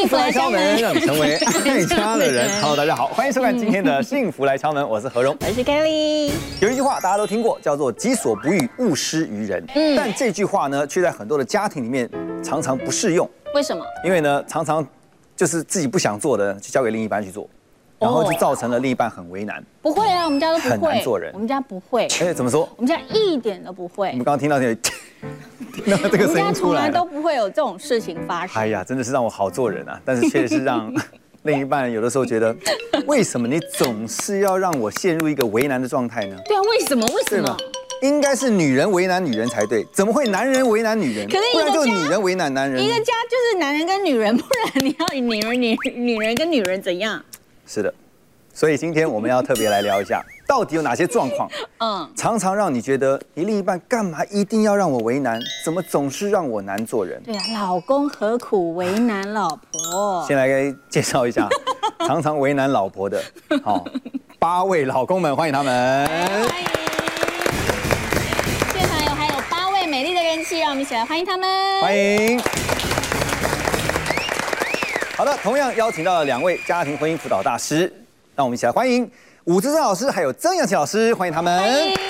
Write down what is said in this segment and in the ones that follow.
幸福来敲门， 让你成为爱家的人。Hello， 大家好，欢迎收看今天的《幸福来敲门》，我是何荣， 我是 Kelly。 有一句话大家都听过，叫做“己所不欲，勿施于人”。但这句话呢，却在很多的家庭里面常常不适用。 为什么？因为呢，常常就是自己不想做的，就交给另一半去做。然后就造成了另一半很为难。 不会啊，我们家都不会。 很难做人。 我们家不会。 哎，怎么说？ 我们家一点都不会。 我们刚刚听到这个声音出来了。我们家从来都不会有这种事情发生。 哎呀，真的是让我好做人啊！但是却是让另一半有的时候觉得，为什么你总是要让我陷入一个为难的状态呢？ 对啊，为什么？为什么？ 应该是女人为难女人才对，怎么会男人为难女人？ 可是不然就女人为难男人。 一个家就是男人跟女人，不然你要女人跟女人怎样？ 是的。所以今天我们要特别来聊一下，到底有哪些状况，常常让你觉得你另一半干嘛一定要让我为难？怎么总是让我难做人？ 对啊，老公何苦为难老婆？ 先来介绍一下，常常为难老婆的8位老公们，欢迎他们。 欢迎。现场还有8位美丽的人妻，让我们一起来欢迎他们。 欢迎。好的，同样邀请到了2位家庭婚姻辅导大师。让我们一起来欢迎武志珍老师，还有曾阳琪老师，欢迎他们。欢迎。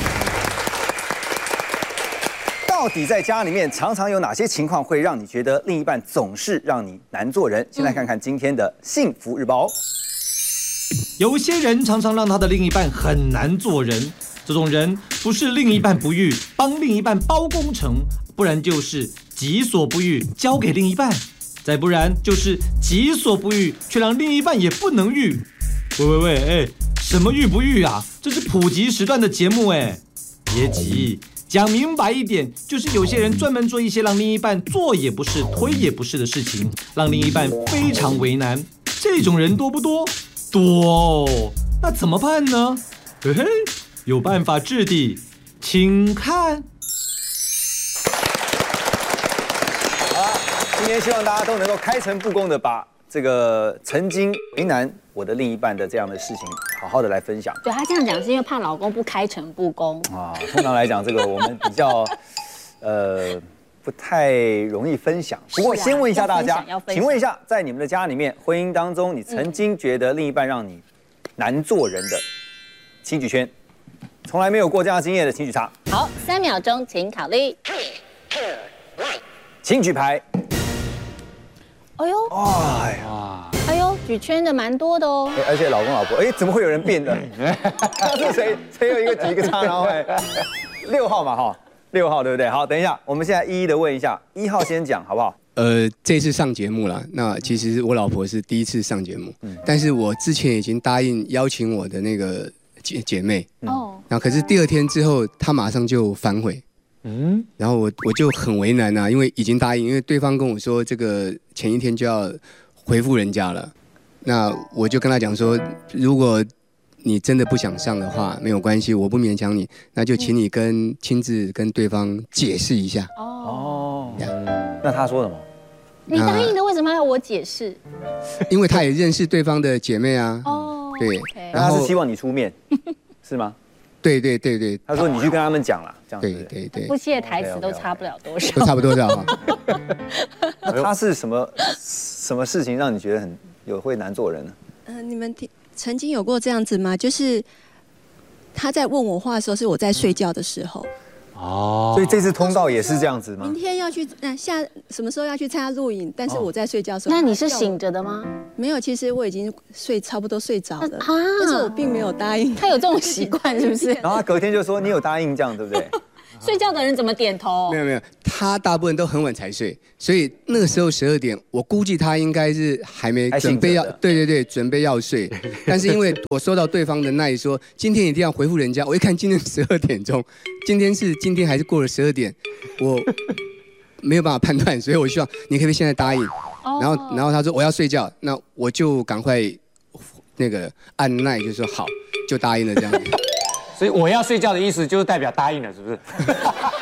到底在家里面常常有哪些情况会让你觉得另一半总是让你难做人？先来看看今天的幸福日报。 有些人常常让他的另一半很难做人，这种人不是另一半不育，帮另一半包工程，不然就是己所不欲，交给另一半，再不然就是己所不欲，却让另一半也不能育。喂，什么育不育啊？这是普及时段的节目哎，别急，讲明白一点，就是有些人专门做一些让另一半做也不是、推也不是的事情，让另一半非常为难。这种人多不多？多哦。那怎么办呢？嘿嘿，有办法治的，请看。 好了，今天希望大家都能够开诚布公的把这个曾经为难我的另一半的这样的事情，好好的来分享。 对，他这样讲是因为怕老公不开诚布公啊。通常来讲，这个我们比较不太容易分享。不过先问一下大家，请问一下，在你们的家里面，婚姻当中，你曾经觉得另一半让你难做人的，请举圈。从来没有过这样的经验的，请举叉。 好，3秒钟，请考虑。 请举牌。 哎呦，哎呦，举圈的蛮多的哦。 而且老公老婆，怎么会有人变的？是谁有一个举一个叉，然后6号嘛哈，6号对不对？好，等一下，我们现在一一的问一下，1号先讲好不好？ 这次上节目了，那其实我老婆是第一次上节目，但是我之前已经答应邀请我的那个姐妹，然后可是第2天之后，她马上就反悔。然后我就很为难啊，因为已经答应，因为对方跟我说这个前1天就要回复人家了，那我就跟他讲说，如果你真的不想上的话，没有关系，我不勉强你，那就请你亲自跟对方解释一下。 那他说什么？ 你答应的为什么要我解释？ 因为他也认识对方的姐妹啊。对， 然后他是希望你出面，是吗？ 对， 他说你去跟他们讲了，这样子。 对， 夫妻的台词都差不了多少， 都差不多少。 那他是什么事情让你觉得会难做人呢？ 你们曾经有过这样子吗？就是他在问我话的时候，是我在睡觉的时候。 所以这次通告也是这样子吗？ 明天要去什么时候要去参加录影？但是我在睡觉的时候。 那你是醒着的吗？ 没有，其实我已经差不多睡着了，但是我并没有答应。 他有这种习惯是不是？ 然后他隔天就说你有答应这样，对不对？ 睡觉的人怎么点头？ 没有，他大部分都很晚才睡，所以那个时候12点，我估计他应该是还没准备要，对，准备要睡。但是因为我收到对方的那一说，今天一定要回复人家，我一看今天12点钟，今天还是过了12点，我没有办法判断，所以我希望你可不可以现在答应？然后他说我要睡觉，那我就赶快那个按耐，就说好，就答应了这样子。 所以我要睡觉的意思就是代表答应了，是不是？ 对，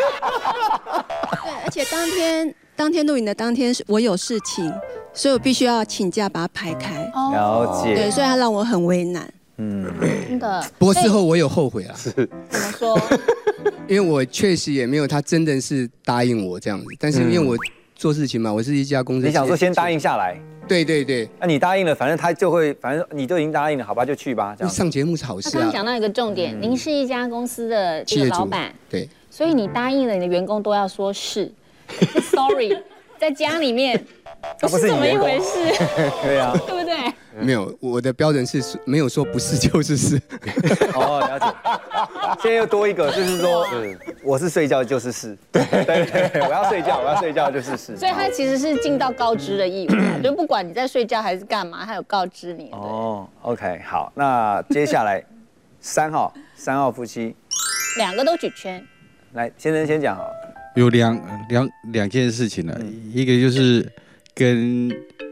而且当天录影的当天我有事情，所以我必须要请假把它排开。 了解。 对，所以他让我很为难。 真的。 不过事后我有后悔啊。 怎么说？ 因为我确实也没有他真的是答应我这样子，但是因为我做事情嘛，我是一家公司。 你想说先答应下来？ 对对对。 那你答应了，反正他就会，反正你都已经答应了，好吧，就去吧。这样上节目是好事啊。 他刚刚讲到一个重点，您是一家公司的这个老板， 对， 所以你答应了，你的员工都要说是。Sorry， 在家里面不是这么一回事。 对啊， 对不对？ 没有，我的标准是没有说不是就是是。 哦，了解。现在又多一个，就是说，我是睡觉就是是。对，我要睡觉就是是。 所以他其实是尽到告知的义务，就不管你在睡觉还是干嘛，他有告知你。 哦 ，OK， 好，那接下来3号夫妻 ，2个都举圈。 来，先生先讲好。 有两件事情呢，一个就是跟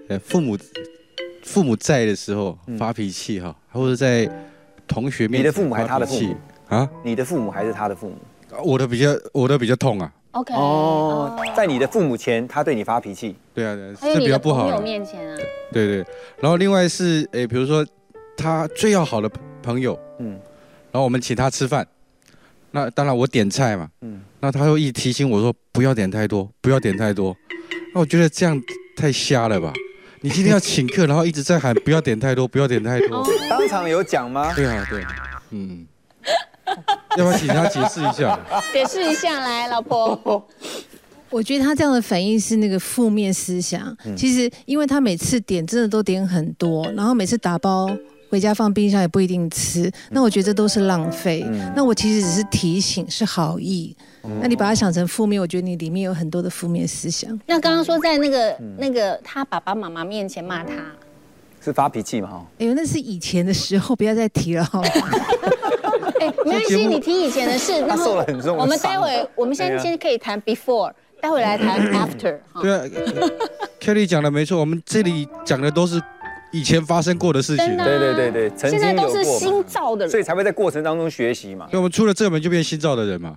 父母在的时候发脾气哈，或者在同学面前发脾气。 你的父母还是他的父母啊？ 你的父母还是他的父母？ 我的比较痛啊。 OK。 哦，在你的父母前，他对你发脾气。 对啊， 这比较不好。 还有你的朋友面前啊。 对。然后另外是比如说他最要好的朋友，然后我们请他吃饭。那当然我点菜嘛，那他又一直提醒我说不要点太多，不要点太多。那我觉得这样太瞎了吧？你今天要请客，然后一直在喊不要点太多，不要点太多。 当场有讲吗？ 对，要不要请他解释一下？ 解释一下来，老婆。 我觉得他这样的反应是那个负面思想。其实因为他每次点真的都点很多，然后每次打包回家放冰箱也不一定吃，那我觉得这都是浪费。那我其实只是提醒，是好意。那你把它想成负面，我觉得你里面有很多的负面思想。 那刚刚说在那个他爸爸妈妈面前骂他， 是发脾气嘛？ 哎呦，那是以前的时候，不要再提了好吗？ 哎，没关系，你提以前的事， 他受了很重的伤。 我们待会，我们先可以谈 before， 待会来谈 after。 对啊 ，Kelly 讲的没错，我们这里讲的都是以前发生过的事情。 对，曾经有过。现在都是新造的人， 所以才会在过程当中学习嘛。 所以我们出了这门就变新造的人嘛。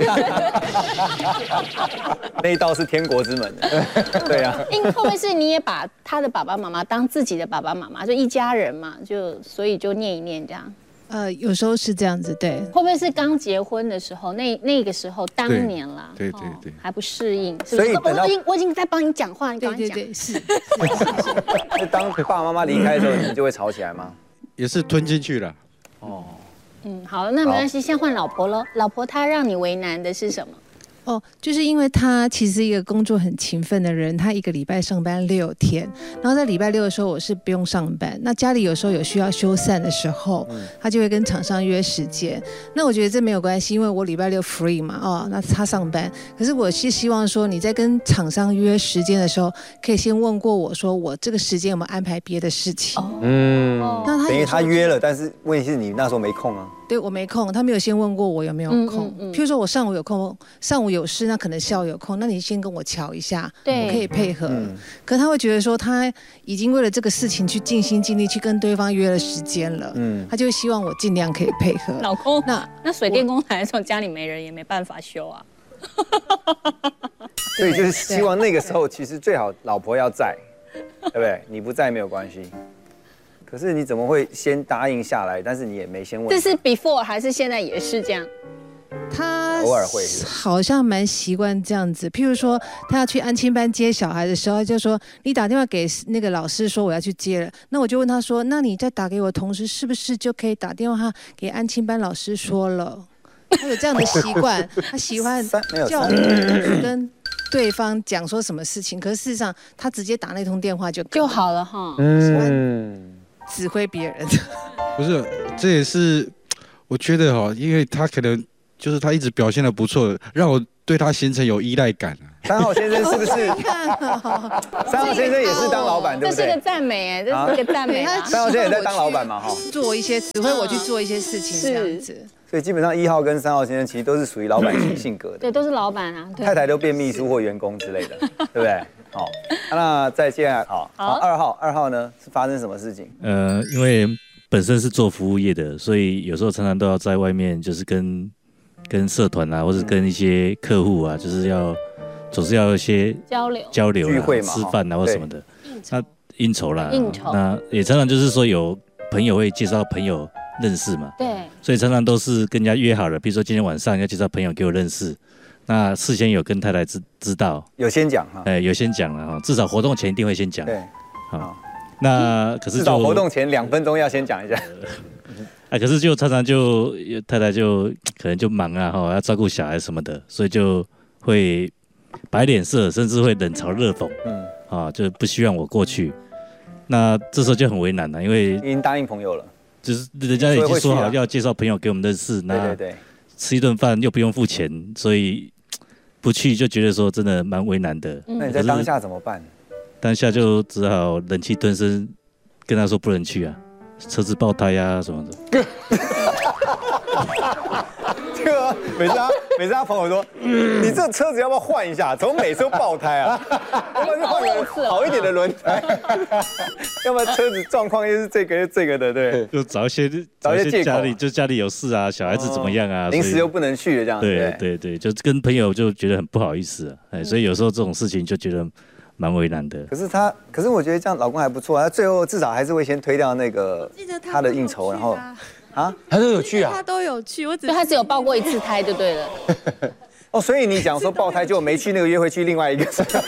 那一道是天国之门。对啊。 会不会是你也把他的爸爸妈妈当自己的爸爸妈妈，就一家人嘛，所以就念一念这样。 有时候是这样子，对。 会不会是刚结婚的时候，那个时候当年啦， 对， 还不适应， 所以我已经在帮你讲话，你赶快讲。 对，是。 就当爸爸妈妈离开的时候，你们就会吵起来吗？ 也是吞进去了。 哦。 好，那没关系，先换老婆咯。老婆她让你为难的是什么？ 就是因为他其实一个工作很勤奋的人，他一个礼拜上班6天，然后在礼拜6的时候我是不用上班，那家里有时候有需要修缮的时候，他就会跟厂商约时间。那我觉得这没有关系，因为我礼拜6 free 嘛，那他上班。可是我是希望说你在跟厂商约时间的时候，可以先问过我说我这个时间有没有安排别的事情。 那等于他约了，但是问题是你那时候没空啊。 对，我没空，他没有先问过我有没有空。譬如说我上午有空，上午有事，那可能下午有空，那你先跟我瞧一下，我可以配合。可是他会觉得说他已经为了这个事情去尽心尽力去跟对方约了时间了，他就会希望我尽量可以配合。 老公，那水电工来的时候家里没人也没办法修啊。 所以就是希望那个时候其实最好老婆要在，对不对？你不在没有关系。可是你怎么会先答应下来？但是你也没先问。 这是 before 还是现在也是这样？ 他偶尔会， 好像蛮习惯这样子。譬如说，他要去安亲班接小孩的时候，就说你打电话给那个老师说我要去接了。那我就问他说，那你在打给我同时，是不是就可以打电话给安亲班老师说了？他有这样的习惯，他喜欢叫我去跟对方讲说什么事情，可是事实上他直接打那通电话就好了哈。 指挥别人， 不是，这也是我觉得因为他可能就是他一直表现得不错，让我对他形成有依赖感啊。 3号先生是不是？3号先生也是当老板，对不对？ 这是个赞美这是个赞美。 3号先生也在当老板嘛， 做一些指挥我去做一些事情，这样子。 所以基本上1号跟3号先生其实都是属于老板型性格的， 对，都是老板啊， 太太都变秘书或员工之类的，对不对？好，那再接下来好，2号呢是发生什么事情？ 因为本身是做服务业的，所以有时候常常都要在外面，就是跟社团啊，或者跟一些客户啊，就是总是要一些交流聚会嘛， 吃饭啊或什么的，那应酬啦， 应酬， 那也常常就是说有朋友会介绍朋友认识嘛， 对， 所以常常都是跟人家约好了，比如说今天晚上要介绍朋友给我认识， 那事先有跟太太知道， 有先讲哈， 有先讲了哈，至少活动前一定会先讲。 对， 好，那可是至少活动前2分钟要先讲一下。 可是就常常就太太就可能就忙啊哈，要照顾小孩什么的，所以就会摆脸色，甚至会冷嘲热讽，就不希望我过去。那这时候就很为难了，因为已经答应朋友了， 就是人家已经说好要介绍朋友给我们认识，那吃一顿饭又不用付钱，所以不去就觉得说真的蛮为难的。 那你在当下怎么办？ 当下就只好忍气吞声，跟他说不能去啊，车子爆胎啊什么的。 这个每次他朋友说，你这车子要不要换一下？怎么每次都爆胎啊？要不然就换个好一点的轮胎，要不然车子状况又是这个的，对。 就找一些家里有事啊，小孩子怎么样啊， 临时又不能去的这样。 对，就跟朋友就觉得很不好意思啊，所以有时候这种事情就觉得蛮为难的。 可是我觉得这样老公还不错啊，他最后至少还是会先推掉那个他的应酬，然后。 他都有去啊， 他都有去， 他只有爆过1次胎就对了。 哦，所以你讲说爆胎就没去那个约会，去另外一个。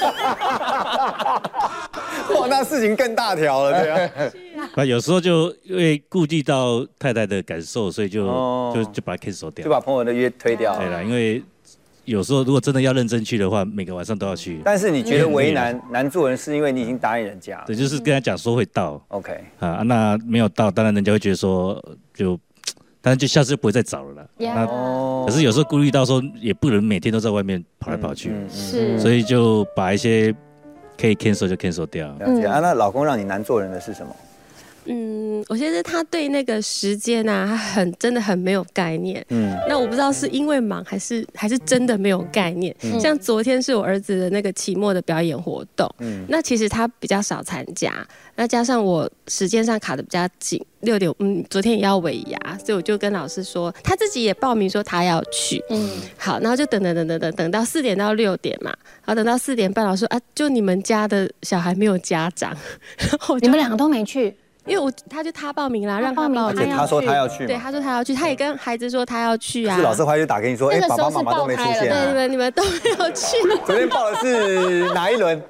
哇，那事情更大条了，对啊。 那有时候就因为顾及到太太的感受，所以就把它 cancel 掉， 就把朋友的约推掉。 对啦，因为有时候如果真的要认真去的话，每个晚上都要去。 但是你觉得为难做人，是因为你已经答应人家了。 对，就是跟他讲说会到。 OK。 那没有到，当然人家会觉得说当然就下次就不会再找了啦。那可是有时候顾虑到说，也不能每天都在外面跑来跑去，所以就把一些可以 cancel 就 cancel 掉。 了解啊，那老公让你难做人的是什么？ 我觉得他对那个时间啊，他真的很没有概念。那我不知道是因为忙还是真的没有概念。像昨天是我儿子的那个期末的表演活动，那其实他比较少参加，那加上我时间上卡得比较紧，6点，昨天也要尾牙，所以我就跟老师说，他自己也报名说他要去。好，然后就等到4点到6点嘛，然后等到4点半，老师说啊，就你们家的小孩没有家长， 你们2个都没去。 因为他报名啦，让他报名。 他说他要去， 对，他说他要去，他也跟孩子说他要去啊。 是老师回来就打给你说，爸爸妈妈都没出现。 对，你们都没有去。 昨天报的是哪一轮？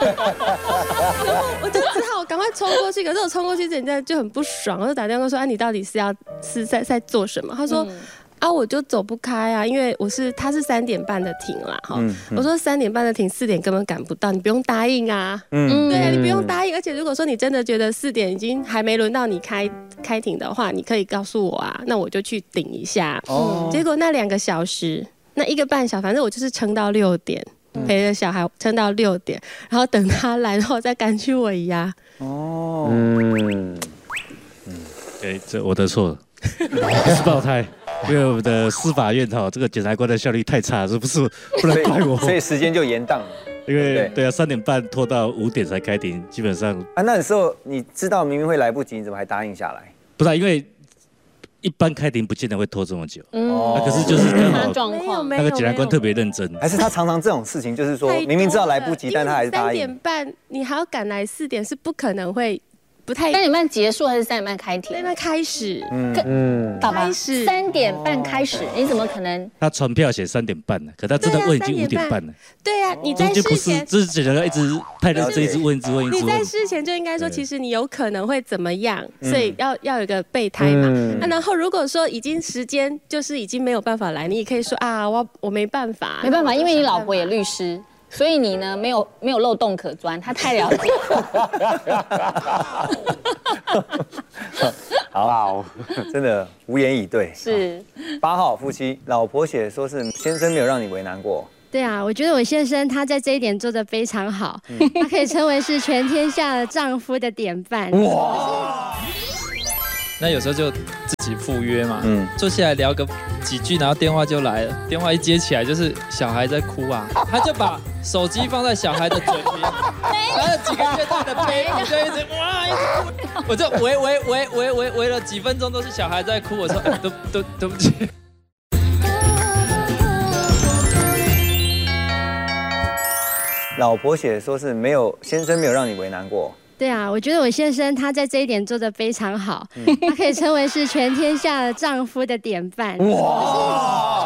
我就只好赶快冲过去，可是我冲过去人家就很不爽，我就打电话说啊，你到底是在做什么？他说。我就走不开啊，因为他是3点半的停啦，我说3点半的停，4点根本赶不到，你不用答应啊。对啊，你不用答应，而且如果说你真的觉得4点已经还没轮到你开庭的话，你可以告诉我啊，那我就去顶一下。结果那2个小时，那1个半小时，反正我就是撑到6点，陪着小孩撑到6点，然后等他来，然后再赶去尾牙。 这我的错，是爆胎。因为我们的司法院这个检察官的效率太差，是不是不能怪我？ 所以时间就延宕。 因为对啊，3点半拖到5点才开庭，基本上那时候你知道明明会来不及，你怎么还答应下来？ 不是，因为一般开庭不见得会拖这么久。可是就是刚好状况， 那个检察官特别认真。 还是他常常这种事情，就是说明明知道来不及，但他还是答应。 3点半你还要赶来4点，是不可能会。不太 3点半结束还是3点半开庭？3 点半开始， 开始3点半开始，你怎么可能？ 他传票写3点半了，可他真的问已经5点半了。 对啊，你在事前， 这是检察官一直太认真，一直问。 你在事前就应该说，其实你有可能会怎么样，所以要有一个备胎嘛。然后如果说已经时间就是已经没有办法来，你也可以说啊，我没办法， 因为你老婆也律师。所以你呢，没有漏洞可钻，他太了解。 好，真的无言以对。 是 8号夫妻，老婆写说是先生没有让你为难过。 对啊，我觉得我先生他在这一点做得非常好，他可以称为是全天下的丈夫的典范。哇！ 那有时候就自己赴约嘛，坐下来聊个几句，然后电话就来了。电话一接起来就是小孩在哭啊，他就把手机放在小孩的嘴边，然后几个月大的 baby 就一直哭，我就围了几分钟都是小孩在哭，我说对不起。 老婆写说是先生没有让你为难过。 对啊，我觉得我先生他在这一点做得非常好，他可以称为是全天下的丈夫的典范。哇！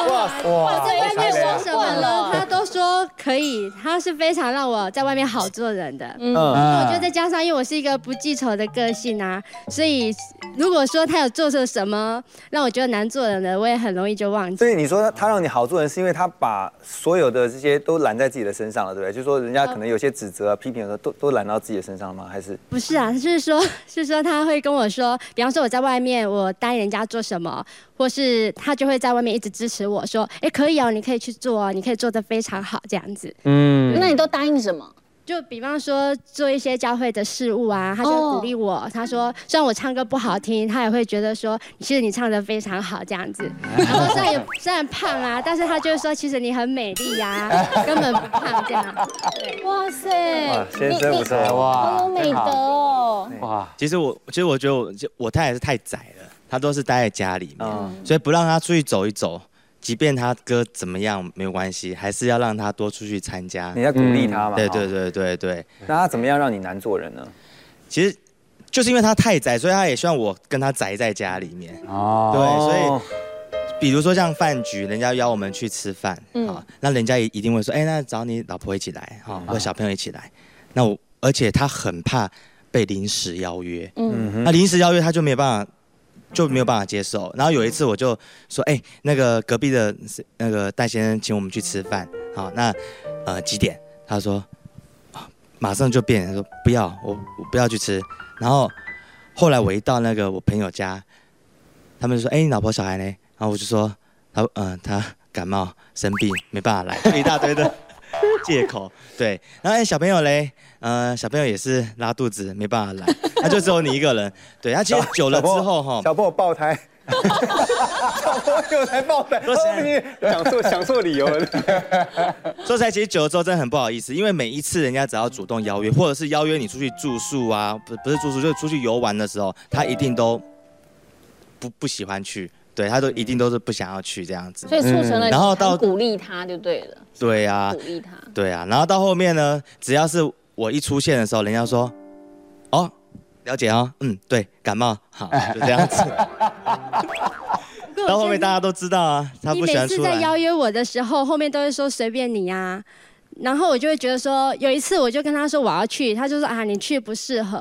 我在外面说什么了，他都说可以，他是非常让我在外面好做人的。我觉得再加上，因为我是一个不记仇的个性啊，所以如果说他有做错什么让我觉得难做人的，我也很容易就忘记。 所以你说他让你好做人，是因为他把所有的这些都揽在自己的身上了，对不对？就是说人家可能有些指责、批评的时候，都揽到自己的身上了吗？还是不是啊？是说他会跟我说，比方说我在外面，我答应人家做什么，或是他就会在外面一直支持我说，哎，可以哦，你可以去做哦，你可以做得非常好这样子。 那你都答应什么？ 就比方说做一些教会的事务啊，他就会鼓励我。他说，虽然我唱歌不好听，他也会觉得说，其实你唱得非常好这样子。然后虽然胖啊，但是他就会说，其实你很美丽呀，根本不胖这样。对， 哇塞， 先生不错哇， 好有美德哦。 哇，其实我觉得我太太是太窄了，她都是待在家里面，所以不让她出去走一走。即便他歌怎么样没有关系，还是要让他多出去参加。 你要鼓励他嘛？ 对。 那他怎么样让你难做人呢？ 其实就是因为他太宅，所以他也希望我跟他宅在家里面。对，所以比如说像饭局，人家邀我们去吃饭，那人家一定会说，那找你老婆一起来，或小朋友一起来。那而且他很怕被临时邀约，那临时邀约他就没有办法接受。然后有一次我就说，那个隔壁的那个戴先生请我们去吃饭，好，那几点？他说马上就变，他说不要，我不要去吃。然后后来我一到那个我朋友家，他们就说，你老婆小孩呢？然后我就说他感冒生病没办法来，就一大堆的借口。对，然后小朋友嘞，小朋友也是拉肚子没办法来，那就只有你一个人。对，他其实久了之后哈， 小朋友爆胎，小朋友才爆胎，想错理由了。 说起来，其实久了之后真的很不好意思，因为每一次人家只要主动邀约，或者是邀约你出去住宿啊，不是住宿，就是出去游玩的时候，他一定都不喜欢去。对，他一定都是不想要去这样子， 所以促成了，然后到鼓励他就对了。 对啊， 鼓励他。 对啊，然后到后面呢，只要是我一出现的时候，人家说，了解哦，对，感冒，好，就这样子。到后面大家都知道啊，他不喜欢出来。 你每次在邀约我的时候，后面都会说随便你啊。然后我就会觉得说，有一次我就跟他说我要去，他就说你去不适合。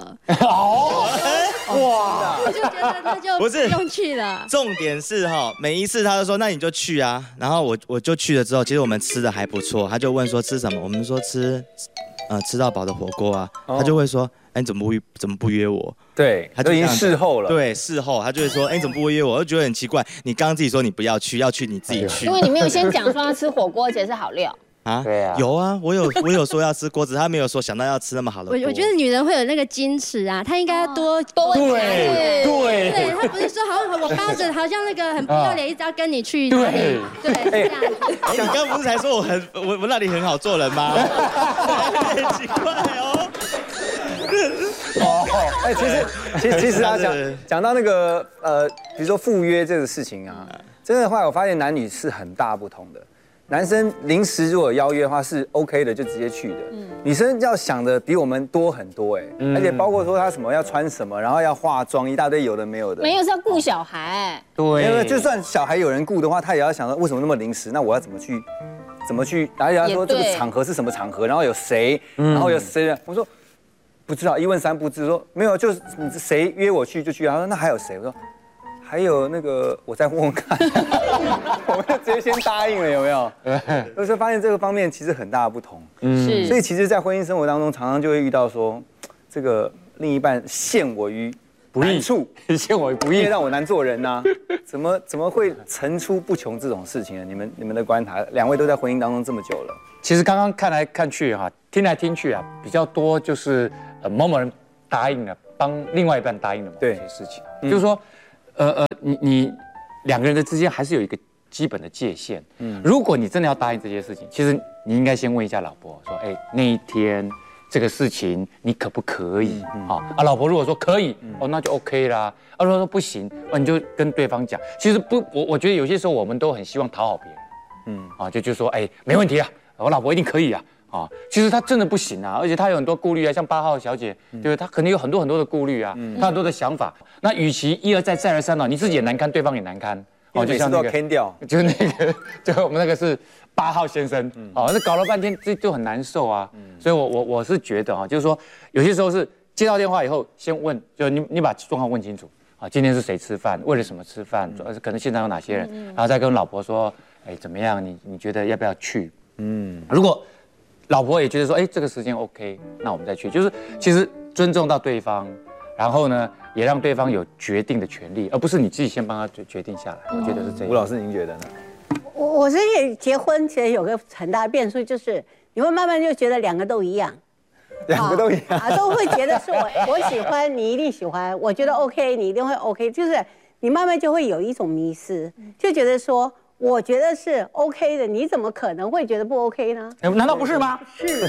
哇！我就觉得那就不用去了。 重点是每一次他都说那你就去啊，然后我就去了之后，其实我们吃的还不错，他就问说吃什么，我们说吃到饱的火锅啊，他就会说你怎么不约我？ 对，他就已经事后了。 对，事后他就会说你怎么不约我？我就觉得很奇怪，你刚刚自己说你不要去，要去你自己去。 因为你没有先讲说要吃火锅，而且是好料。 对啊，有啊，我有说要吃锅子，他没有说想到要吃那么好的锅。 我觉得女人会有那个矜持啊，她应该要多对， 她不是说好像我包着，好像那个很不要脸，一直要跟你去哪里，对，这样子。 你刚刚不是才说我那里很好做人吗？很奇怪哦。 其实啊，讲到那个比如说赴约这个事情啊，真的后来我发现男女是很大不同的。男生临时如果邀约的话是 OK 的，就直接去的。女生要想的比我们多很多而且包括说她什么要穿什么，然后要化妆，一大堆有的没有的。 没有是要顾小孩。 对，因为就算小孩有人顾的话，他也要想到为什么那么临时，那我要怎么去？然后人家说这个场合是什么场合，然后有谁，然后有谁？我说不知道，一问三不知，说没有，就是谁约我去就去。他说那还有谁？我说。还有那个，我再问问看，我们就直接先答应了，有没有？就是发现这个方面其实很大的不同， 是， 所以其实，在婚姻生活当中，常常就会遇到说，这个另一半陷我于难处， 陷我于不义， 让我难做人呐。怎么会层出不穷这种事情呢？你们的观察，两位都在婚姻当中这么久了， 其实刚刚看来看去听来听去比较多就是某某人答应了，帮另外一半答应了某些事情，就是说。你两个人的之间还是有一个基本的界限。如果你真的要答应这些事情，其实你应该先问一下老婆，说，那一天这个事情你可不可以？老婆如果说可以，那就 OK 啦。如果说不行，你就跟对方讲。其实我觉得有些时候我们都很希望讨好别人，就说，没问题啊，我老婆一定可以啊。其实他真的不行啊，而且他有很多顾虑啊，像8号小姐，对不对？他肯定有很多的顾虑啊，他很多的想法。那与其一而再再而三你自己也难堪，对方也难堪， 哦，就像那个 can 掉， 就是那个，就我们那个是8号先生，哦，那搞了半天就很难受啊。所以我是觉得啊，就是说有些时候是接到电话以后，先问，就你把状况问清楚啊，今天是谁吃饭，为了什么吃饭，可能现场有哪些人，然后再跟老婆说，哎，怎么样？你觉得要不要去？如果老婆也觉得说，哎，这个时间 OK， 那我们再去。就是其实尊重到对方，然后呢，也让对方有决定的权利，而不是你自己先帮他决定下来。我觉得是这样。 吴老师，您觉得呢？ 我是结婚其实有个很大的变数，就是你会慢慢就觉得两个都一样。 两个都一样啊，都会觉得是我喜欢，你一定喜欢；我觉得 OK， 你一定会 OK。就是你慢慢就会有一种迷失，就觉得说，我觉得是 OK 的，你怎么可能会觉得不 OK 呢？ 难道不是吗？ 是。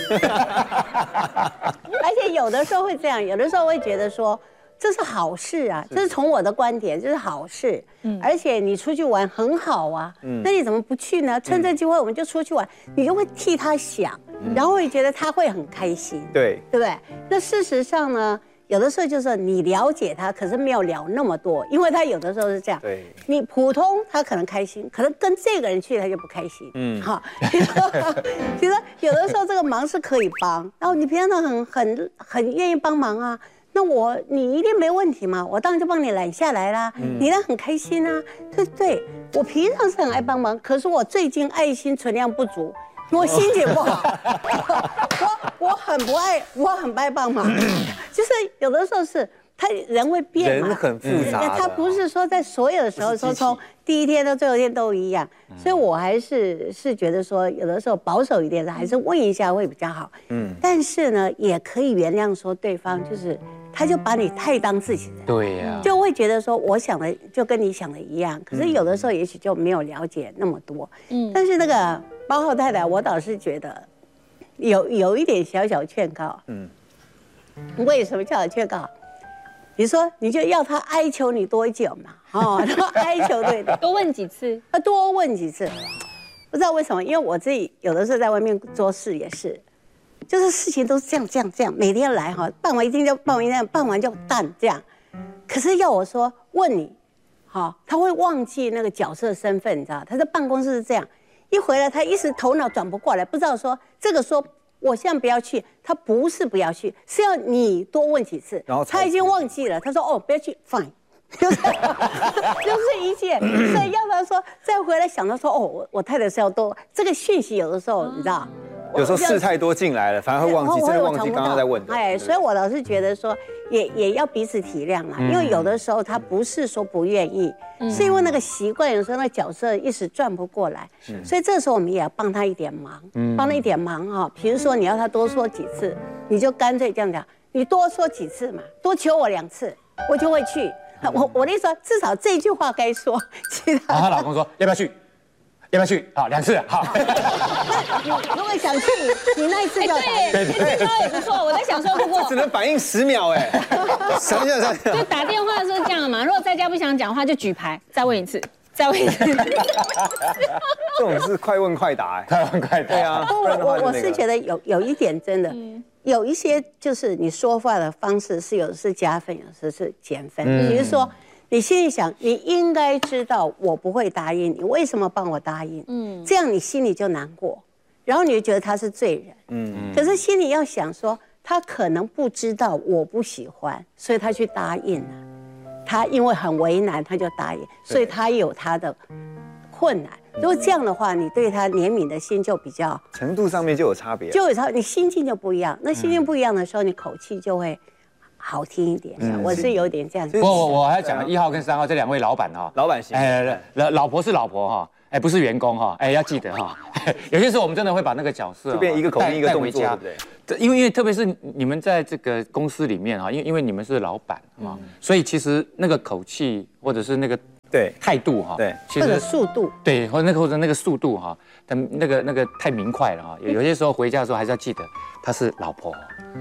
而且有的时候会这样，有的时候会觉得说，这是好事啊，这是从我的观点，这是好事。而且你出去玩很好啊，那你怎么不去呢？趁这机会我们就出去玩，你就会替他想。然后会觉得他会很开心， 对不对？那事实上呢，有的时候就是你了解他，可是没有聊那么多，因为他有的时候是这样。 对， 你普通他可能开心，可能跟这个人去他就不开心。好，其实有的时候这个忙是可以帮，然后你平常很愿意帮忙啊，那你一定没问题嘛，我当然就帮你揽下来啦，你呢很开心啊，对不对？我平常是很爱帮忙，可是我最近爱心存量不足。我心情不好，我很不爱帮忙，就是有的时候是他人会变嘛， 人很复杂， 他不是说在所有的时候说从第一天到最后一天都一样，所以我还是觉得说有的时候保守一点的还是问一下会比较好，但是呢也可以原谅说对方就是他就把你太当自己人， 对呀， 就会觉得说我想的就跟你想的一样，可是有的时候也许就没有了解那么多，但是那个8号太太，我倒是觉得有一点小劝告。为什么叫劝告？你说你就要他哀求你多久嘛？然后哀求对的， 多问几次， 多问几次。不知道为什么，因为我自己有的时候在外面做事也是，就是事情都是这样，每天来办完一定就办完一天，办完就淡这样。可是要我说问你，他会忘记那个角色身份，你知道？他在办公室是这样。一回来，他一时头脑转不过来，不知道说这个说我现在不要去，他不是不要去，是要你多问几次。然后他已经忘记了，他说哦不要去 ，fine， 就是一切。所以要不然说再回来想到说哦我太太是要多这个讯息，有的时候你知道。 有时候事太多进来了，反而会忘记，真的忘记刚刚在问的。 哎，所以我老是觉得说，也要彼此体谅啦，因为有的时候他不是说不愿意，是因为那个习惯，有时候那角色一时转不过来，所以这时候我们也要帮他一点忙，帮他一点忙哈。比如说你要他多说几次，你就干脆这样讲，你多说几次嘛，多求我2次，我就会去。我的意思说，至少这句话该说，其他。 她老公说要不要去？要不要去？好，2次，好。 那如果想去，你那一次就要打。 对，这招也不错。我在想说，如果只能反应10秒，哎，想， 就打电话的时候这样嘛。如果在家不想讲话，就举牌，再问一次，再问一次。 这种是快问快答， 快问快答。 对啊。 我是觉得有一点真的，有一些就是你说话的方式是有的是加分，有的是减分。比如说。你心里想，你应该知道我不会答应你，为什么帮我答应？这样你心里就难过，然后你就觉得他是罪人。可是心里要想说，他可能不知道我不喜欢，所以他去答应了。他因为很为难，他就答应，所以他有他的困难。如果这样的话，你对他怜悯的心就比较程度上面就有差别， 你心境就不一样。那心境不一样的时候，你口气就会。好听一点，我是有点这样子。 我还讲1号跟3号这2位老板哈， 老板型， 老婆是老婆哈，不是员工哈，要记得哈。有些时候我们真的会把那个角色就变一个口令一个动作，对不对？因为特别是你们在这个公司里面哈，因为你们是老板啊，所以其实那个口气或者是那个态度哈， 对， 或者速度， 对，或者那个速度哈，那个太明快了哈。有些时候回家的时候还是要记得她是老婆。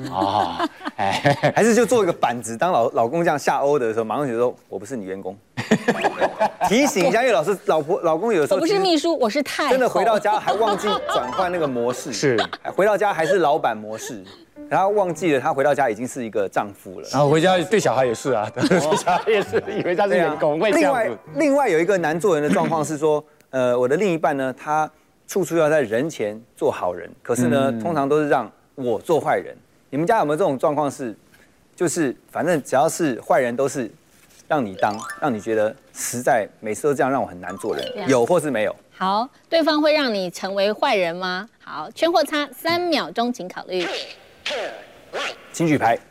还是就做一个板子，当老公这样下 order的时候，马上就说我不是你员工， 提醒一下，因为老公有时候我不是秘书，我是太后。 真的回到家还忘记转换那个模式， 是回到家还是老板模式，然后忘记了他回到家已经是一个丈夫了。 然后回家对小孩也是啊，对小孩也是以为他是员工，会这样子。 另外有一个难做人的状况是说，我的另一半呢，他处处要在人前做好人，可是呢，通常都是让我做坏人。你们家有没有这种状况是，就是反正只要是坏人都是让你当，让你觉得实在每次都这样让我很难做人，有或是没有？ 好，对方会让你成为坏人吗？好，圈或叉，3秒钟，请考虑。 请举牌。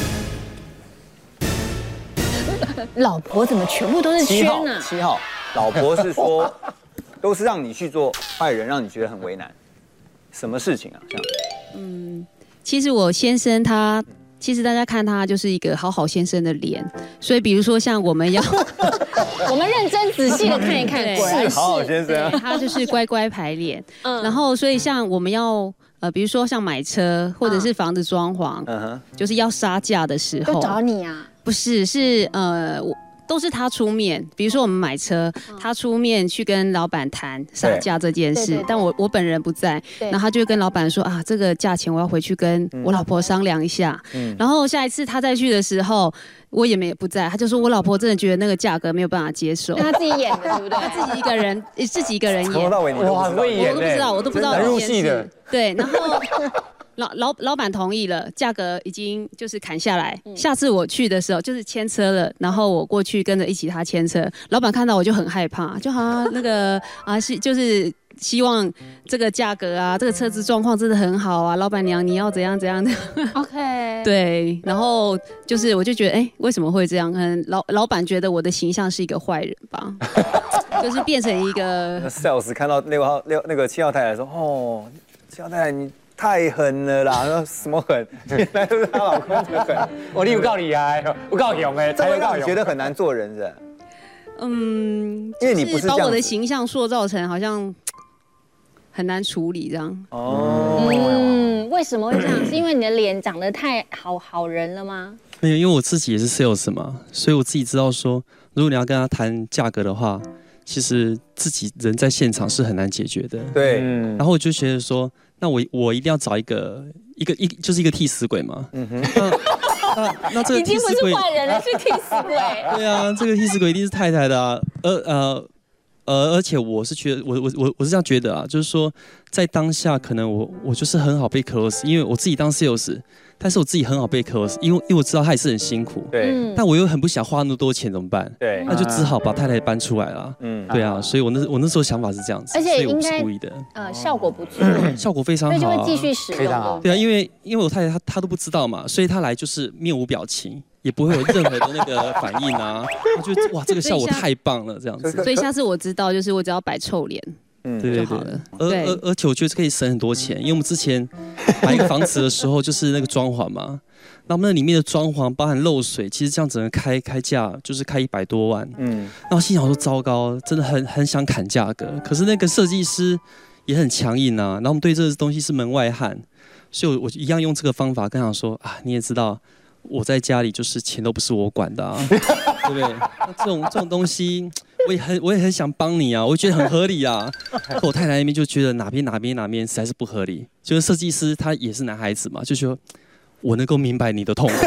老婆怎么全部都是圈啊 ？7号，老婆是说都是让你去做坏人，让你觉得很为难。什么事情啊？这样。 其实我先生他。其实大家看他就是一个好好先生的脸，所以比如说像我们要， 我们认真仔细的看一看，果然是好好先生， 他就是乖乖牌脸。然后所以像我们要比如说像买车或者是房子装潢，就是要杀价的时候， 都找你啊？ 不是，是都是他出面，比如说我们买车，他出面去跟老板谈杀价这件事，但我本人不在，然后他就跟老板说啊，这个价钱我要回去跟我老婆商量一下，然后下一次他再去的时候，我也不在，他就说我老婆真的觉得那个价格没有办法接受， 他自己演的对不对？ 他自己一个人演， 从头到尾你都很会演， 我都不知道入戏的， 对，然后。老板同意了，价格已经就是砍下来。下次我去的时候就是牵车了，然后我过去跟着一起他牵车。老板看到我就很害怕，就好像那个就是希望这个价格啊，这个车子状况真的很好啊，老板娘你要怎样怎样的。 OK。 对，然后就是我就觉得为什么会这样？可能老板觉得我的形象是一个坏人吧，就是变成一个。 sales 看到那个7号太太说，哦，7号太太你。太狠了啦！说什么狠？原来都是她老公的狠。 你有够厉害，有够勇哎！ 这会让你觉得很难做人是？ 因为你不是把我的形象塑造成好像很难处理这样。 为什么会这样？是因为你的脸长得太好人了吗？ 没有，因为我自己也是 sales 嘛，所以我自己知道说，如果你要跟他谈价格的话，其实自己人在现场是很难解决的。 对， 然后我就觉得说。那我一定要找一个就是一个替死鬼嘛。那这个替死鬼已经不是坏人了，是替死鬼。 对啊，这个替死鬼一定是太太的啊。而且我是觉得我是这样觉得啊，就是说在当下可能我就是很好被 close， 因为我自己当 sales。但是我自己很好被 close， 因为我知道他也是很辛苦， 对， 但我又很不想花那么多钱，怎么办？ 对， 那就只好把太太搬出来了。对啊，所以我那时候想法是这样子， 而且应该效果不错， 效果非常好， 所以就会继续使用。 对啊，因为我太太她都不知道嘛，所以她来就是面无表情，也不会有任何的那个反应啊。我觉得哇，这个效果太棒了，这样子。 所以下次我知道，就是我只要摆臭脸。 对，而且我觉得可以省很多钱，因为我们之前买一个房子的时候，就是那个装潢嘛，那我们那里面的装潢包含漏水，其实这样整个开价就是开100多万，那我心想说糟糕，真的很想砍价格，可是那个设计师也很强硬啊，然后我们对这个东西是门外汉，所以我一样用这个方法跟他说啊，你也知道我在家里就是钱都不是我管的啊，对不对？那这种东西。我也很想帮你啊，我觉得很合理啊。可我太太那边就觉得哪边实在是不合理。就是设计师他也是男孩子嘛，就说我能够明白你的痛苦。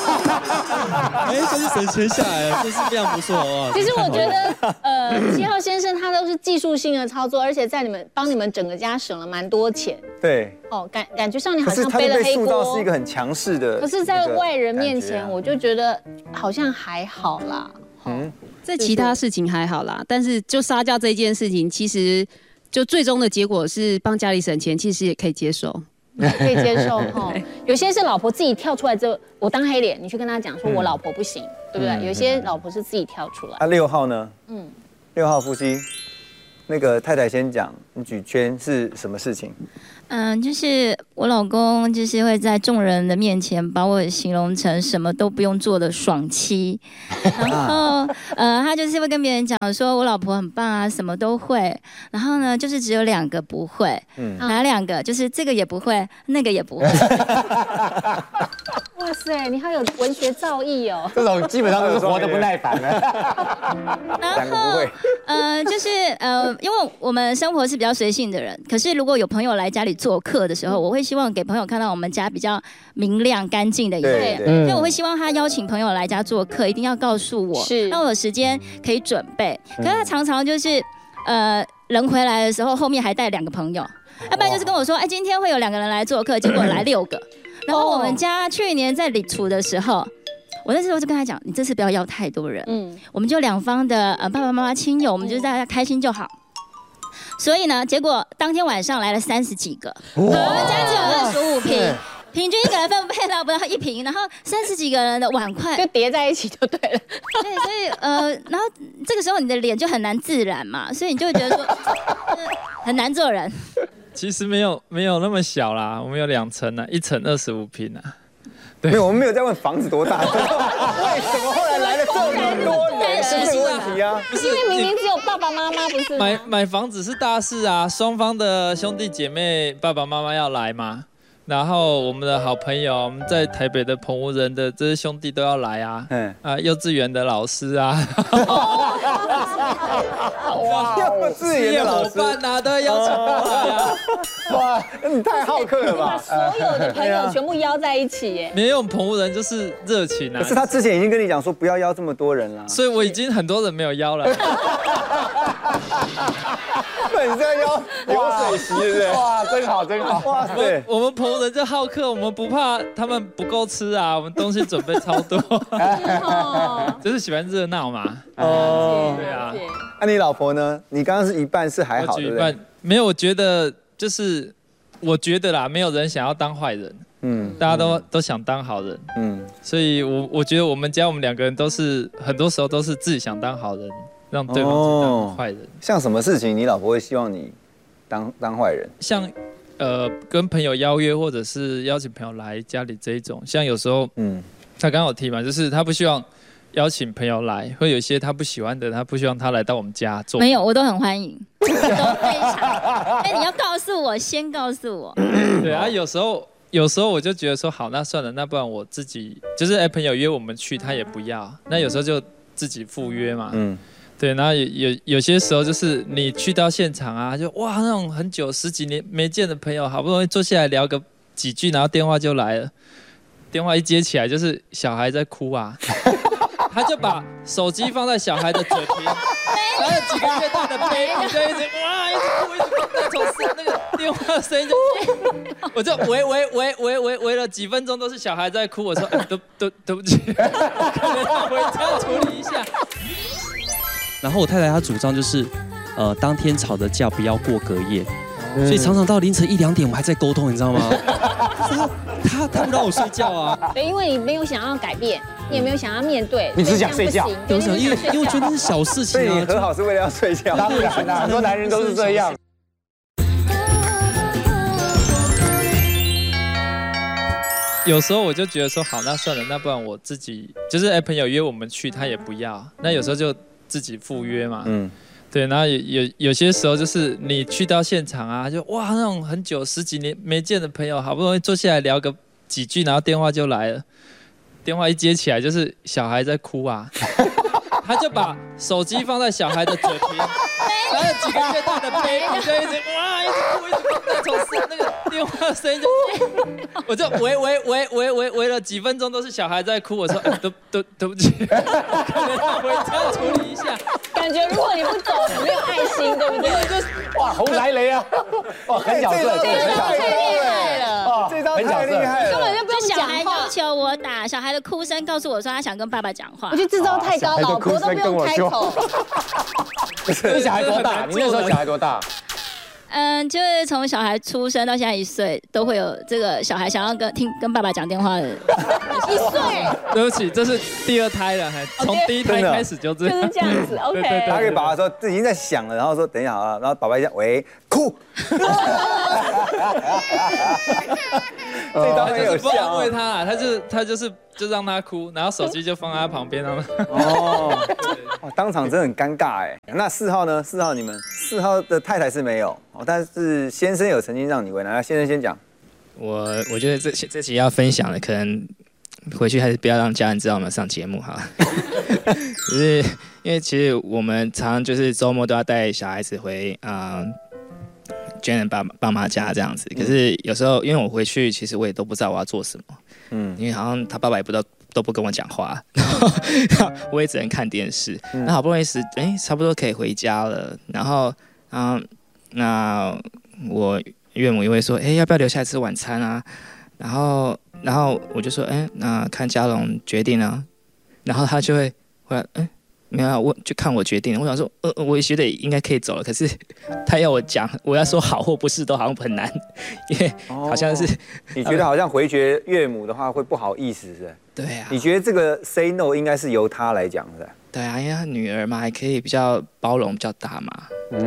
就是省钱下来了，真是非常不错啊。 其实我觉得7号先生他都是技术性的操作，而且在帮你们整个家省了蛮多钱。 对。 感觉上你好像背了黑锅。 塑造是一个很强势的。 可是，在外人面前，我就觉得好像还好啦。 在其他事情还好啦，但是就杀价这件事情，其实就最终的结果是帮家里省钱，其实也可以接受， 可以接受哈。有些是老婆自己跳出来之后，我当黑脸，你去跟他讲说我老婆不行，对不对？有些老婆是自己跳出来。 6号呢？6号夫妻，那个太太先讲，你举圈是什么事情？ 就是我老公就是会在众人的面前把我形容成什么都不用做的爽妻，然后他就是会跟别人讲说我老婆很棒啊，什么都会，然后呢就是只有2个不会，哪2个？就是这个也不会，那个也不会。 哇塞，你好有文学造诣哦。 这种基本上都是活得不耐烦了。 然后就是因为我们生活是比较随性的人，可是如果有朋友来家里做客的时候，我会希望给朋友看到我们家比较明亮干净的一面，所以我会希望他邀请朋友来家做客，一定要告诉我，让我有时间可以准备。可是他常常就是人回来的时候，后面还带2个朋友，要不然就是跟我说，哎，今天会有2个人来做客，结果来6个。然后我们家去年在礼厨的时候，我那时候就跟他讲，你这次不要邀太多人，我们就2方的爸爸妈妈亲友，我们就是大家开心就好。所以呢，结果当天晚上来了30几个，我们家只有25瓶。平均1个人分配到不到1瓶，然后30几个人的碗筷就叠在一起就对了。 对，所以然后这个时候你的脸就很难自然嘛，所以你就会觉得说很难做人。 其实没有那么小啦，我们有2层啊，1层25坪啊。 对，没有，我们没有在问房子多大，为什么后来来了这么多人？是这个问题啊， 不是因为明明只有爸爸妈妈，不是买房子是大事啊，双方的兄弟姐妹爸爸妈妈要来嘛。然后我们的好朋友，我们在台北的澎湖人的这些兄弟都要来啊，幼稚园的老师啊， 哇，幼稚园的老师伙伴啊，都要邀请过来啊， 哇，你太好客了吧！ 所有的朋友全部邀在一起耶。 没有澎湖人就是热情啊。 可是他之前已经跟你讲说不要邀这么多人了， 所以我已经很多人没有邀了。 对，你在邀流水席，对不对？ 哇，真好，真好！ 哇塞， 我们澎湖人就好客，我们不怕他们不够吃啊，我们东西准备超多，就是喜欢热闹嘛。 哦， 对啊。 那你老婆呢？你刚刚是一半是还好，对不对？ 没有，我觉得就是我觉得啦，没有人想要当坏人，大家都想当好人，所以我觉得我们家我们2个人都是很多时候都是自己想当好人。让对方去当坏人， 像什么事情你老婆会希望你当坏人？ 像跟朋友邀约，或者是邀请朋友来家里这一种，像有时候他刚好提嘛，就是他不希望邀请朋友来，会有一些他不喜欢的，他不希望他来到我们家做。 没有，我都很欢迎，我都非常。哎，你要告诉我，先告诉我。 对啊，有时候我就觉得说，好，那算了，那不然我自己就是朋友约我们去，他也不要，那有时候就自己赴约嘛。对，然后有些时候就是你去到现场啊，就哇那种很久10几年没见的朋友，好不容易坐下来聊个几句，然后电话就来了，电话一接起来就是小孩在哭啊，他就把手机放在小孩的嘴边，然后几个月大的 baby 就一直哇一直哭一直哭，那从那个电话的声音就，我就喂了几分钟都是小孩在哭，我说对不起，可能要回家处理一下。 然后我太太她主张就是，当天吵的架不要过隔夜，所以常常到凌晨1、2点我们还在沟通，你知道吗？他不让我睡觉啊。 对，因为你没有想要改变，你也没有想要面对， 你只想睡觉。 因为我觉得那是小事情啊。 所以你和好是为了要睡觉。 当然啦，很多男人都是这样。 有时候我就觉得说，好，那算了，那不然我自己就是朋友约我们去，他也不要，那有时候就自己赴约嘛。对，然后有些时候就是你去到现场啊，就哇那种很久10几年没见的朋友，好不容易坐下来聊个几句，然后电话就来了，电话一接起来就是小孩在哭啊，他就把手机放在小孩的嘴边，然后几个月大的 baby 就一直哇一直哭一直哭，那从那个电话的声音就，我就喂了几分钟都是小孩在哭，我说对不起，可能要回家处理一下。 感觉如果你不走，你没有爱心，对不对？ 哇，红来雷啊！哇，很角色， 这招太厉害了， 这招太厉害了， 根本就不用小讲话。 孩要求我打，小孩的哭声告诉我说他想跟爸爸讲话。 我觉得这招太高，老婆都不用开口。 你小孩多大？你那时候小孩多大？ 就是从小孩出生到现在1岁，都会有这个小孩想要跟爸爸讲电话的。 1岁？ 对不起，这是第2胎了，从第1胎开始就这样。 就是这样子 ，OK。 打给爸爸说这已经在响了，然后说等一下啊，然后爸爸一讲喂，哭。这招很有效。不安慰他啦，就让他哭，然后手机就放在他旁边，让他。 当场真的很尴尬哎。那4号呢？4号你们4号的太太是没有，但是先生有曾经让你为难。先生先讲。 我觉得这期要分享的可能回去还是不要让家人知道我们上节目哈。就是因为其实我们常常就是周末都要带小孩子回Janet 爸妈家这样子，可是有时候因为我回去，其实我也都不知道我要做什么，因为好像他爸爸也都不跟我讲话，然后我也只能看电视。那好不容易差不多可以回家了，然后那我岳母也会说，要不要留下来吃晚餐啊？然后我就说，那看嘉龙决定啊。然后他就会回来，没有，我就看我决定。我想说，我也觉得应该可以走了，可是他要我讲，我要说好或不是都好像很难，因为好像是你觉得好像回绝岳母的话会不好意思是不是？ 对啊。 你觉得这个 say no 应该是由他来讲是不是？ 对啊，因为他女儿嘛，还可以比较包容比较大嘛。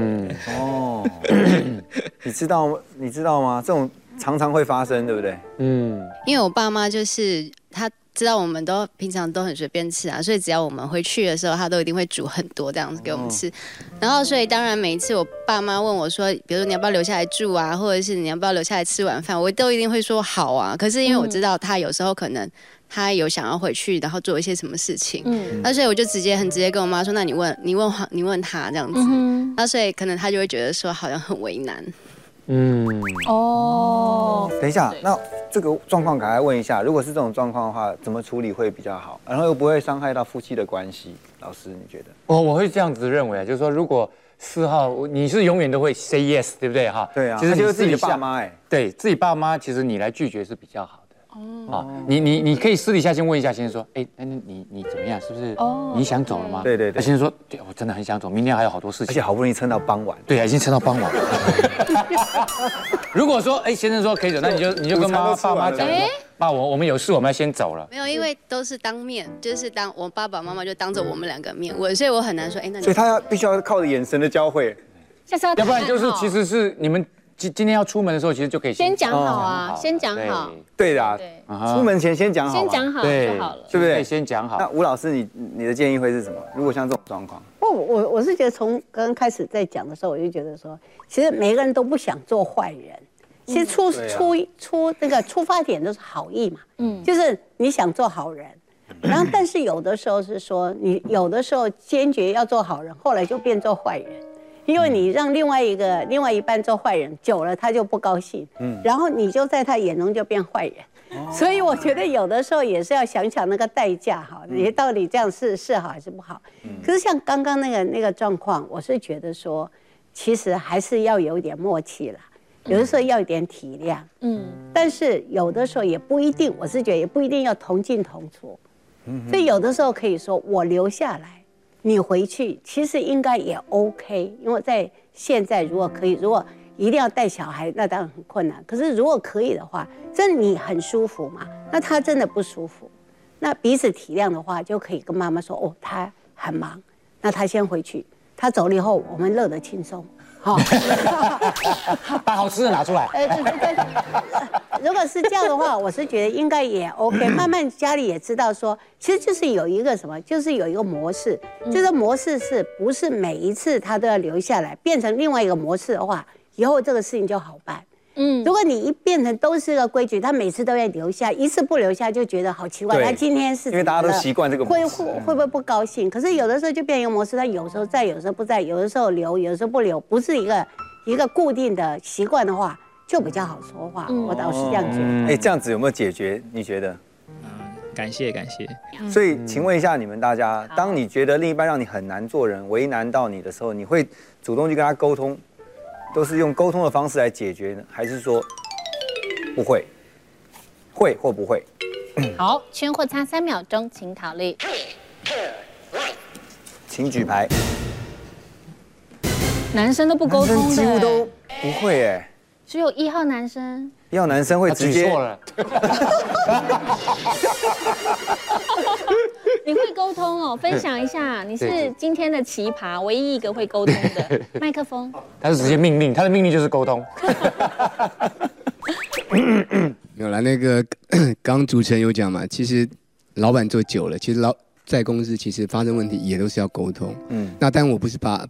你知道吗？这种常常会发生，对不对？ 因为我爸妈就是他知道我们都平常都很随便吃啊，所以只要我们回去的时候，他都一定会煮很多这样子给我们吃。然后所以当然每一次我爸妈问我说，比如说你要不要留下来住啊，或者是你要不要留下来吃晚饭，我都一定会说好啊。可是因为我知道他有时候可能他有想要回去，然后做一些什么事情，那所以我就很直接跟我妈说，那你问他这样子，那所以可能他就会觉得说好像很为难。 等一下，那这个状况赶快问一下，如果是这种状况的话，怎么处理会比较好，然后又不会伤害到夫妻的关系？老师，你觉得？ 我会这样子认为啊，就是说，如果4号你是永远都会 say yes， 对不对哈？ 对啊， 其实就是自己的爸妈对自己爸妈，其实你来拒绝是比较好的。你可以私底下先问一下先生说，那你怎么样？是不是你想走了吗？ 对。 先生说，对我真的很想走，明天还有好多事情， 而且好不容易撑到傍晚。 对啊，已经撑到傍晚。如果说先生说可以走，那你就跟爸妈讲，爸我们有事，我们要先走了。 没有，因为都是当面，就是当我爸爸妈妈就当着我们2个面，所以我很难说，那你所以他必须要靠着眼神的交汇， 要不然就是其实是你们。今天要出门的时候，其实就可以先讲好啊，先讲好。 对的，出门前先讲好， 先讲好就好了， 对不对？ 先讲好。 那吴老师，你的建议会是什么？如果像这种状况， 我是觉得从刚刚开始在讲的时候，我就觉得说，其实每个人都不想做坏人，其实出发点都是好意嘛，就是你想做好人，然后但是有的时候是说你有的时候坚决要做好人，后来就变做坏人。因为你让另外一半做坏人，久了他就不高兴，然后你就在他眼中就变坏人，所以我觉得有的时候也是要想想那个代价哈，你到底这样是好还是不好？可是像刚刚那个状况，我是觉得说，其实还是要有一点默契啦，有的时候要一点体谅，但是有的时候也不一定，我是觉得也不一定要同进同出，所以有的时候可以说我留下来。你回去其实应该也 OK， 因为在现在如果一定要带小孩，那当然很困难。可是如果可以的话，真的你很舒服嘛？那他真的不舒服，那彼此体谅的话，就可以跟妈妈说，他很忙，那他先回去，他走了以后，我们乐得轻松。 把好吃的拿出来。 如果是这样的话，我是觉得应该也 OK。慢慢家里也知道说，其实就是有一个什么，就是有一个模式，这个模式是不是每一次他都要留下来，变成另外一个模式的话，以后这个事情就好办。如果你一变成都是个规矩，他每次都要留下，一次不留下就觉得好奇怪。他今天是因为大家都习惯这个模式， 会不会不高兴？可是有的时候就变一个模式，他有时候在，有时候不在，有的时候留，有的时候不留，不是一个固定的习惯的话，就比较好说话。我倒是这样觉得。 这样子有没有解决？你觉得？ 感谢。 所以，请问一下你们大家，当你觉得另一半让你很难做人，为难到你的时候，你会主动去跟他沟通？都是用沟通的方式来解决呢，还是说不会？会或不会？ 好，圈或叉3秒钟，请考虑。 请举牌。 男生都不沟通的， 几乎都不会只有1号男生。 1号男生会直接。 举错了。 你会沟通哦，分享一下，你是今天的奇葩，唯一一个会沟通的。麦克风。他是直接命令，他的命令就是沟通。 没有啦，那个刚主持人有讲嘛，其实老板做久了，其实在公司其实发生问题也都是要沟通。那但我不是把